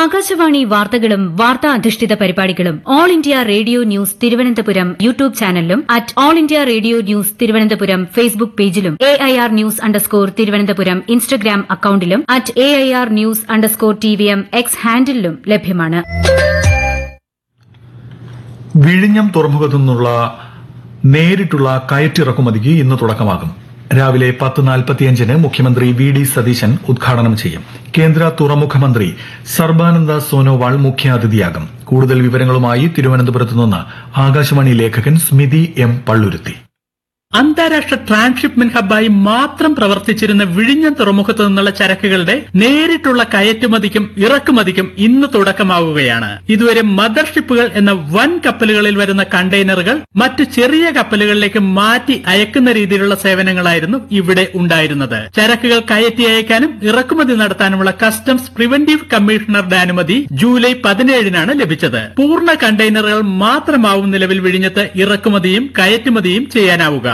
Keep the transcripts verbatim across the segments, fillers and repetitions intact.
ആകാശവാണി വാർത്തകളും വാർത്താ അധിഷ്ഠിത പരിപാടികളും all India radio news Thiruvananthapuram YouTube ചാനലിലും at all India radio news Thiruvananthapuram Facebook പേജിലും A I R news underscore Thiruvananthapuram Instagram അക്കൌണ്ടിലും at A I R news underscore T V M X ഹാൻഡിലും ലഭ്യമാണ്. വിഴിഞ്ഞം തുറമുഖത്തു നിന്നുള്ള നേരിട്ടുള്ള കയറ്റിറക്കുമതിക്ക് ഇന്ന് തുടക്കമാകും. രാവിലെ പത്ത് നാൽപ്പത്തിയഞ്ചിന് മുഖ്യമന്ത്രി വി ഡി സതീശൻ ഉദ്ഘാടനം ചെയ്യും. കേന്ദ്ര തുറമുഖ മന്ത്രി സർബാനന്ദ സോനോവാൾ മുഖ്യാതിഥിയാകും. കൂടുതൽ വിവരങ്ങളുമായി തിരുവനന്തപുരത്ത് നിന്ന് ആകാശവാണി ലേഖകൻ സ്മിതി എം പള്ളുരുത്തി. അന്താരാഷ്ട്ര ട്രാൻസ്ഷിപ്മെന്റ് ഹബ്ബായി മാത്രം പ്രവർത്തിച്ചിരുന്ന വിഴിഞ്ഞം തുറമുഖത്തു നിന്നുള്ള ചരക്കുകളുടെ നേരിട്ടുള്ള കയറ്റുമതിക്കും ഇറക്കുമതിക്കും ഇന്ന് തുടക്കമാവുകയാണ്. ഇതുവരെ മദർഷിപ്പുകൾ എന്ന വൻ കപ്പലുകളിൽ വരുന്ന കണ്ടെയ്നറുകൾ മറ്റു ചെറിയ കപ്പലുകളിലേക്ക് മാറ്റി അയക്കുന്ന രീതിയിലുള്ള സേവനങ്ങളായിരുന്നു ഇവിടെ ഉണ്ടായിരുന്നത്. ചരക്കുകൾ കയറ്റി അയക്കാനും ഇറക്കുമതി നടത്താനുമുള്ള കസ്റ്റംസ് പ്രിവന്റീവ് കമ്മീഷണറുടെ അനുമതി ജൂലൈ പതിനേഴിനാണ് ലഭിച്ചത്. പൂർണ്ണ കണ്ടെയ്നറുകൾ മാത്രമാവും നിലവിൽ വിഴിഞ്ഞത്ത് ഇറക്കുമതിയും കയറ്റുമതിയും ചെയ്യാനാവുക.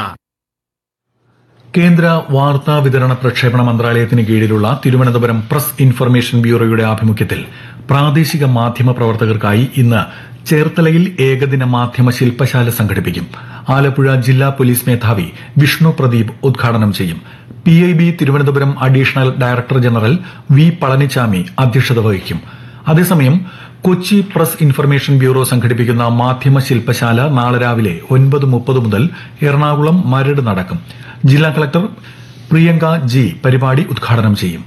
കേന്ദ്ര വാർത്താ വിതരണ പ്രക്ഷേപണ മന്ത്രാലയത്തിന് കീഴിലുള്ള തിരുവനന്തപുരം പ്രസ് ഇൻഫർമേഷൻ ബ്യൂറോയുടെ ആഭിമുഖ്യത്തിൽ പ്രാദേശിക മാധ്യമ പ്രവർത്തകർക്കായി ഇന്ന് ചേർത്തലയിൽ ഏകദിന മാധ്യമ ശില്പശാല സംഘടിപ്പിക്കും. ആലപ്പുഴ ജില്ലാ പോലീസ് മേധാവി വിഷ്ണു പ്രദീപ് ഉദ്ഘാടനം ചെയ്യും. P I B Thiruvananthapuram additional director general V Palaniswami അധ്യക്ഷത വഹിക്കും. അതേസമയം കൊച്ചി പ്രസ് ഇൻഫർമേഷൻ ബ്യൂറോ സംഘടിപ്പിക്കുന്ന മാധ്യമ ശില്പശാല നാളെ രാവിലെ ഒൻപത് മുപ്പത് മുതൽ എറണാകുളം മരട് നടക്കും. ജില്ലാ കളക്ടർ പ്രിയങ്ക ജി പരിപാടി ഉദ്ഘാടനം ചെയ്യും.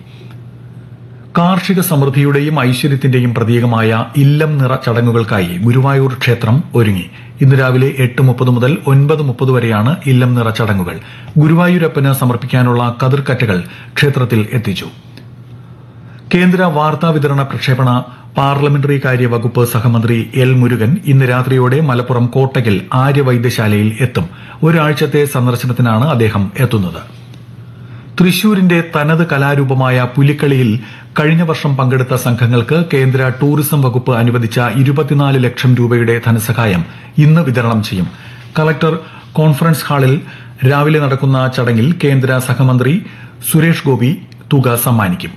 കാർഷിക സമൃദ്ധിയുടെയും ഐശ്വര്യത്തിന്റെയും പ്രതീകമായ ഇല്ലം നിറ ചടങ്ങുകൾക്കായി ഗുരുവായൂർ ക്ഷേത്രം ഒരുങ്ങി. ഇന്ന് രാവിലെ എട്ട് മുപ്പത് മുതൽ ഒൻപത് മുപ്പത് വരെയാണ് ഇല്ലം നിറ ചടങ്ങുകൾ. ഗുരുവായൂരപ്പന് സമർപ്പിക്കാനുള്ള കതിർക്കറ്റകൾ ക്ഷേത്രത്തിൽ എത്തിച്ചു. കേന്ദ്ര വാർത്താ വിതരണ പ്രക്ഷേപണ പാർലമെന്ററി കാര്യ വകുപ്പ് സഹമന്ത്രി എൽ മുരുകൻ ഇന്ന് രാത്രിയോടെ മലപ്പുറം കോട്ടയ്ക്കൽ ആര്യവൈദ്യശാലയിൽ എത്തും. ഒരാഴ്ചത്തെ സന്ദർശനത്തിനാണ് അദ്ദേഹം എത്തുന്നത്. തൃശൂരിന്റെ തനത് കലാരൂപമായ പുലിക്കളിയിൽ കഴിഞ്ഞ വർഷം പങ്കെടുത്ത സംഘങ്ങൾക്ക് കേന്ദ്ര ടൂറിസം വകുപ്പ് അനുവദിച്ച ഇരുപത്തിനാല് ലക്ഷം രൂപയുടെ ധനസഹായം ഇന്ന് വിതരണം ചെയ്യും. കളക്ടർ കോൺഫറൻസ് ഹാളിൽ രാവിലെ നടക്കുന്ന ചടങ്ങിൽ കേന്ദ്ര സഹമന്ത്രി സുരേഷ് ഗോപി തുക സമ്മാനിക്കും.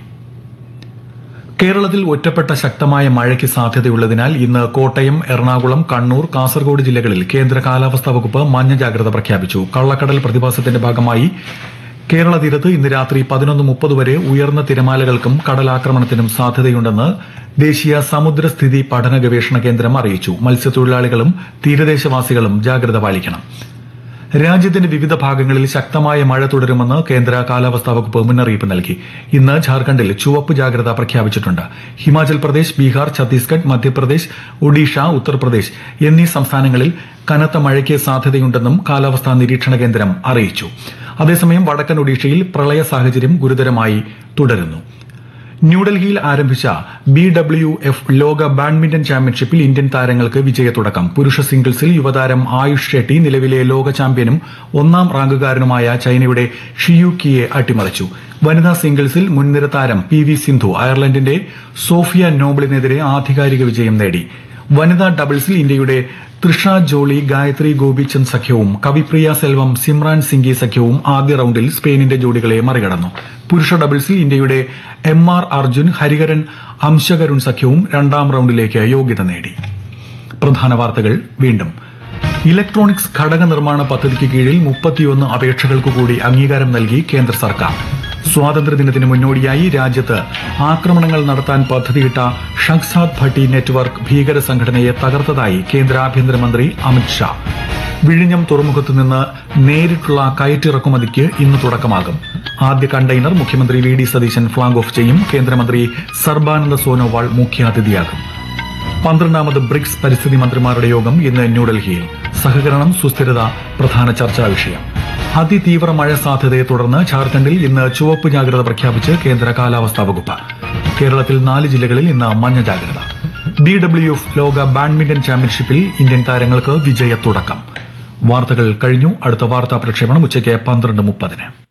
കേരളത്തിൽ ഒറ്റപ്പെട്ട ശക്തമായ മഴയ്ക്ക് സാധ്യതയുള്ളതിനാൽ ഇന്ന് കോട്ടയം, എറണാകുളം, കണ്ണൂർ, കാസർഗോഡ് ജില്ലകളിൽ കേന്ദ്ര കാലാവസ്ഥാ വകുപ്പ് മഞ്ഞ ജാഗ്രത പ്രഖ്യാപിച്ചു. കള്ളക്കടൽ പ്രതിഭാസത്തിന്റെ ഭാഗമായി കേരള തീരത്ത് ഇന്ന് രാത്രി പതിനൊന്ന് മുപ്പത് വരെ ഉയർന്ന തിരമാലകൾക്കും കടലാക്രമണത്തിനും സാധ്യതയുണ്ടെന്ന് ദേശീയ സമുദ്രസ്ഥിതി പഠന ഗവേഷണ കേന്ദ്രം അറിയിച്ചു. മത്സ്യത്തൊഴിലാളികളും തീരദേശവാസികളും ജാഗ്രത പാലിക്കണം. രാജ്യത്തിന്റെ വിവിധ ഭാഗങ്ങളിൽ ശക്തമായ മഴ തുടരുമെന്ന് കേന്ദ്ര കാലാവസ്ഥാ വകുപ്പ് മുന്നറിയിപ്പ് നൽകി. ഇന്ന് ഝാർഖണ്ഡിൽ ചുവപ്പ് ജാഗ്രത പ്രഖ്യാപിച്ചിട്ടുണ്ട്. ഹിമാചൽ പ്രദേശ്, ബീഹാർ, ഛത്തീസ്ഗഡ്, മധ്യപ്രദേശ്, ഒഡീഷ, ഉത്തർപ്രദേശ് എന്നീ സംസ്ഥാനങ്ങളിൽ കനത്ത മഴയ്ക്ക് സാധ്യതയുണ്ടെന്നും കാലാവസ്ഥാ നിരീക്ഷണ കേന്ദ്രം അറിയിച്ചു. അതേസമയം വടക്കൻ ഒഡീഷയിൽ പ്രളയ സാഹചര്യം ഗുരുതരമായി തുടരുന്നു. ന്യൂഡൽഹിയിൽ ആരംഭിച്ച ബി ഡബ്ല്യു എഫ് ലോക ബാഡ്മിന്റൺ ചാമ്പ്യൻഷിപ്പിൽ ഇന്ത്യൻ താരങ്ങൾക്ക് വിജയത്തുടക്കം. പുരുഷ സിംഗിൾസിൽ യുവതാരം ആയുഷ് ഷെട്ടി നിലവിലെ ലോക ചാമ്പ്യനും ഒന്നാം റാങ്കുകാരനുമായ ചൈനയുടെ ഷിയുക്കിയെ അട്ടിമറിച്ചു. വനിതാ സിംഗിൾസിൽ മുൻനിര താരം പി വി സിന്ധു അയർലൻഡിന്റെ സോഫിയ നോബിളിനെതിരെ ആധികാരിക വിജയം നേടി. വനിതാ ഡബിൾസിൽ ഇന്ത്യയുടെ തൃഷ ജോളി, ഗായത്രി ഗോപിചന്ദ് സഖ്യവും കവിപ്രിയ സെൽവം, സിമ്രാൻ സിംഗി സഖ്യവും ആദ്യ റൌണ്ടിൽ സ്പെയിനിന്റെ ജോഡികളെ മറികടന്നു. പുരുഷ ഡബിൾസിൽ ഇന്ത്യയുടെ എം ആർ അർജുൻ, ഹരിഹരൻ അംശകരുൺ സഖ്യവും രണ്ടാം റൌണ്ടിലേക്ക് യോഗ്യത നേടി. പ്രധാന വാർത്തകൾ വീണ്ടും. ഇലക്ട്രോണിക്സ് ഘടക നിർമ്മാണ പദ്ധതിക്ക് കീഴിൽ മുപ്പത്തിയൊന്ന് അപേക്ഷകൾക്ക് കൂടി അംഗീകാരം നൽകി കേന്ദ്ര സർക്കാർ. സ്വാതന്ത്ര്യദിനത്തിന് മുന്നോടിയായി രാജ്യത്ത് ആക്രമണങ്ങൾ നടത്താൻ പദ്ധതിയിട്ട ഷംസാദ് ഭട്ടി നെറ്റ്വർക്ക് ഭീകര സംഘടനയെ തകർത്തതായി കേന്ദ്ര ആഭ്യന്തരമന്ത്രി അമിത്ഷാ. വിഴിഞ്ഞം തുറമുഖത്തു നിന്ന് നേരിട്ടുള്ള കയറ്റിറക്കുമതിക്ക് ഇന്ന് തുടക്കമാകും. ആദ്യ കണ്ടെയ്നർ മുഖ്യമന്ത്രി V D Satheesan flag off ചെയ്യും. കേന്ദ്രമന്ത്രി സർബാനന്ദ സോനോവാൾ മുഖ്യാതിഥിയാകും. പന്ത്രണ്ടാമത് ബ്രിക്സ് പരിസ്ഥിതി മന്ത്രിമാരുടെ യോഗം ഇന്ന് ന്യൂഡൽഹിയിൽ. സഹകരണം, സുസ്ഥിരത പ്രധാന ചർച്ചാ വിഷയം. അതിതീവ്ര മഴ സാധ്യതയെ തുടർന്ന് ഝാർഖണ്ഡിൽ ഇന്ന് ചുവപ്പ് ജാഗ്രത പ്രഖ്യാപിച്ച് കേന്ദ്ര കാലാവസ്ഥാ വകുപ്പ്. കേരളത്തിൽ നാല് ജില്ലകളിൽ ഇന്ന് മഞ്ഞ ജാഗ്രത. ബി ഡബ്ല്യു എഫ് ലോക ബാഡ്മിന്റൺ ചാമ്പ്യൻഷിപ്പിൽ ഇന്ത്യൻ താരങ്ങൾക്ക് വിജയത്തുടക്കം. വാർത്തകൾ കഴിഞ്ഞു. അടുത്ത വാർത്താ പ്രക്ഷേപണം ഉച്ചയ്ക്ക് പന്ത്രണ്ട് മുപ്പതിന്.